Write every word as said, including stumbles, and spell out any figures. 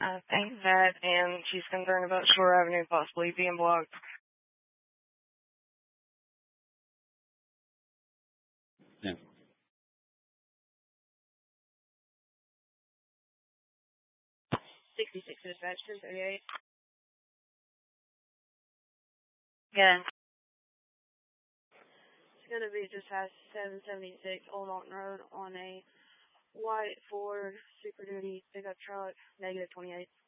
I think that, and she's concerned about Shore Avenue possibly being blocked. Yeah. sixty-six dispatch, two thirty-eight. Again. It's going to be just past seven seventy-six Old Alton Road on a white Ford Super Duty pickup truck, negative twenty-eight.